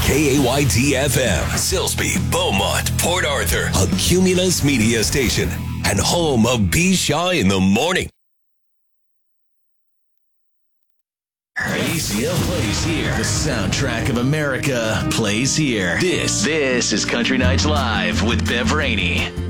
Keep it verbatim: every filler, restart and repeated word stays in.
K A Y T F M, Silsbee, Beaumont, Port Arthur, a Cumulus media station, and home of B. Shaw in the Morning. A C L plays here. The soundtrack of America plays here. This, this is Country Nights Live with Bev Rainey.